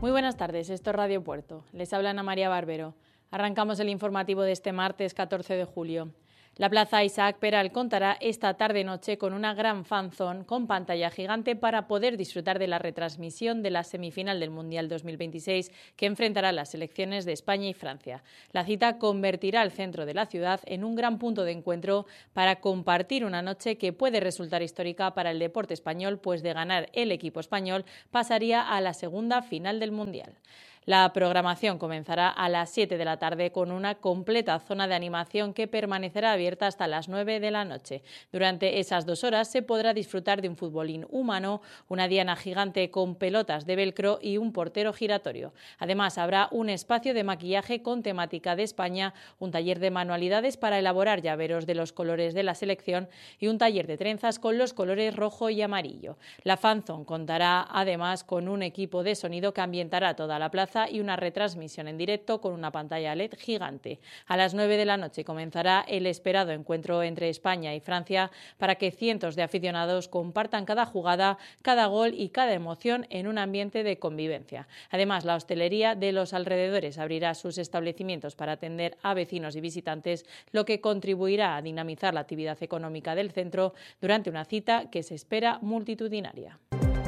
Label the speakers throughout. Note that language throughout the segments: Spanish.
Speaker 1: Muy buenas tardes, esto es Radio Puerto. Les habla Ana María Barbero. Arrancamos el informativo de este martes 14 de julio. La Plaza Isaac Peral contará esta tarde-noche con una gran fan zone con pantalla gigante para poder disfrutar de la retransmisión de la semifinal del Mundial 2026 que enfrentará las selecciones de España y Francia. La cita convertirá el centro de la ciudad en un gran punto de encuentro para compartir una noche que puede resultar histórica para el deporte español, pues de ganar el equipo español pasaría a la segunda final del Mundial. La programación comenzará a las 7 de la tarde con una completa zona de animación que permanecerá abierta hasta las 9 de la noche. Durante esas 2 horas se podrá disfrutar de un futbolín humano, una diana gigante con pelotas de velcro y un portero giratorio. Además, habrá un espacio de maquillaje con temática de España, un taller de manualidades para elaborar llaveros de los colores de la selección y un taller de trenzas con los colores rojo y amarillo. La fanzone contará además con un equipo de sonido que ambientará toda la plaza y una retransmisión en directo con una pantalla LED gigante. A las 9 de la noche comenzará el esperado encuentro entre España y Francia para que cientos de aficionados compartan cada jugada, cada gol y cada emoción en un ambiente de convivencia. Además, la hostelería de los alrededores abrirá sus establecimientos para atender a vecinos y visitantes, lo que contribuirá a dinamizar la actividad económica del centro durante una cita que se espera multitudinaria.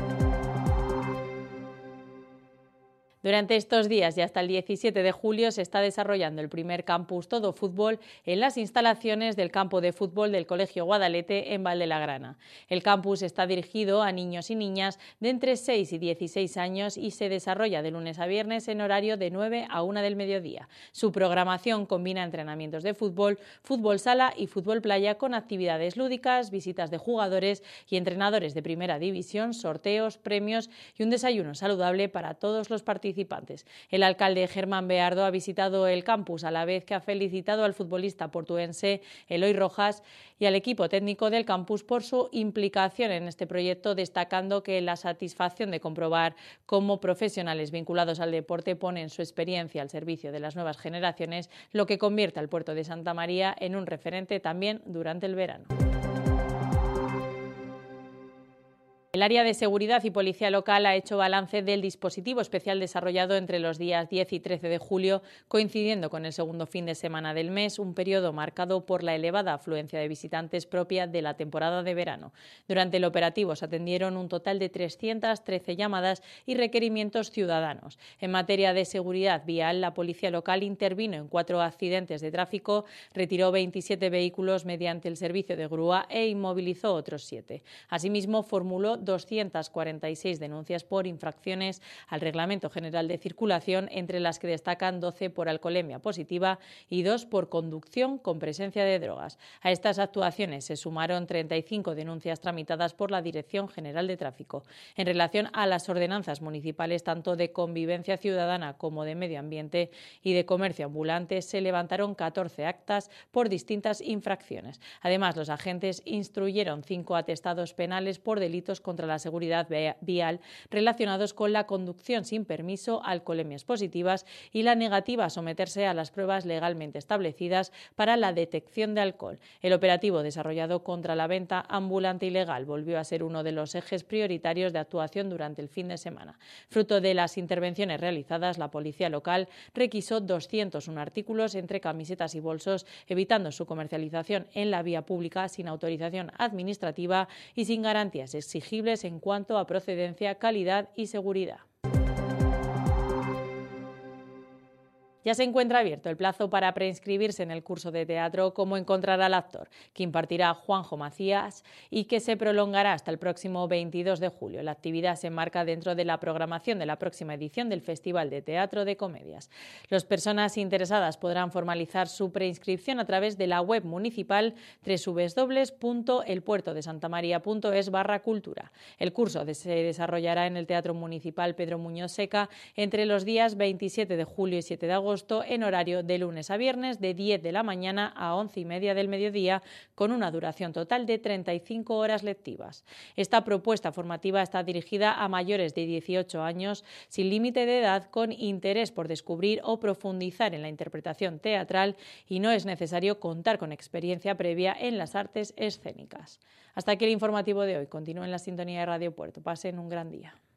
Speaker 1: Durante estos días y hasta el 17 de julio se está desarrollando el primer campus Todo Fútbol en las instalaciones del campo de fútbol del Colegio Guadalete en Valdelagrana. El campus está dirigido a niños y niñas de entre 6 y 16 años y se desarrolla de lunes a viernes en horario de 9 a 1 del mediodía. Su programación combina entrenamientos de fútbol, fútbol sala y fútbol playa con actividades lúdicas, visitas de jugadores y entrenadores de primera división, sorteos, premios y un desayuno saludable para todos los participantes. El alcalde Germán Beardo ha visitado el campus a la vez que ha felicitado al futbolista portuense Eloy Rojas y al equipo técnico del campus por su implicación en este proyecto, destacando que la satisfacción de comprobar cómo profesionales vinculados al deporte ponen su experiencia al servicio de las nuevas generaciones, lo que convierte al puerto de Santa María en un referente también durante el verano. El área de seguridad y policía local ha hecho balance del dispositivo especial desarrollado entre los días 10 y 13 de julio, coincidiendo con el segundo fin de semana del mes, un periodo marcado por la elevada afluencia de visitantes propia de la temporada de verano. Durante el operativo se atendieron un total de 313 llamadas y requerimientos ciudadanos. En materia de seguridad vial, la policía local intervino en 4 accidentes de tráfico, retiró 27 vehículos mediante el servicio de grúa e inmovilizó otros 7. Asimismo, formuló 246 denuncias por infracciones al Reglamento General de Circulación, entre las que destacan 12 por alcoholemia positiva y 2 por conducción con presencia de drogas. A estas actuaciones se sumaron 35 denuncias tramitadas por la Dirección General de Tráfico. En relación a las ordenanzas municipales, tanto de convivencia ciudadana como de medio ambiente y de comercio ambulante, se levantaron 14 actas por distintas infracciones. Además, los agentes instruyeron 5 atestados penales por delitos contra la seguridad vial relacionados con la conducción sin permiso, alcoholemias positivas y la negativa a someterse a las pruebas legalmente establecidas para la detección de alcohol. El operativo desarrollado contra la venta ambulante ilegal volvió a ser uno de los ejes prioritarios de actuación durante el fin de semana. Fruto de las intervenciones realizadas, la policía local requisó 201 artículos entre camisetas y bolsos, evitando su comercialización en la vía pública sin autorización administrativa y sin garantías exigibles en cuanto a procedencia, calidad y seguridad. Ya se encuentra abierto el plazo para preinscribirse en el curso de teatro Cómo encontrar al actor, que impartirá Juanjo Macías y que se prolongará hasta el próximo 22 de julio. La actividad se enmarca dentro de la programación de la próxima edición del Festival de Teatro de Comedias. Las personas interesadas podrán formalizar su preinscripción a través de la web municipal www.elpuertodesantamaria.es/cultura. El curso se desarrollará en el Teatro Municipal Pedro Muñoz Seca entre los días 27 de julio y 7 de agosto, en horario de lunes a viernes de 10 de la mañana a 11:30 del mediodía, con una duración total de 35 horas lectivas. Esta propuesta formativa está dirigida a mayores de 18 años sin límite de edad, con interés por descubrir o profundizar en la interpretación teatral, y no es necesario contar con experiencia previa en las artes escénicas. Hasta aquí el informativo de hoy. Continúen en la sintonía de Radio Puerto. Pasen un gran día.